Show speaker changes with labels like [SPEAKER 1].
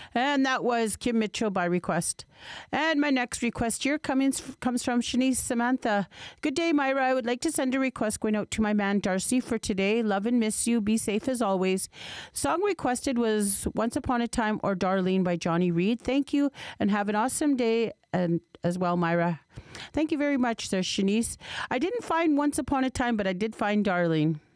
[SPEAKER 1] And that was Kim Mitchell by request. And my next request here comes from Shanice Samantha. Good day, Myra. I would like to send a request going out to my man Darcy for today. Love and miss you. Be safe as always. Song requested was Once Upon a Time or Darlene by Johnny Reed. Thank you and have an awesome day and as well, Myra. Thank you very much, sir, Shanice. I didn't find Once Upon a Time, but I did find Darlene.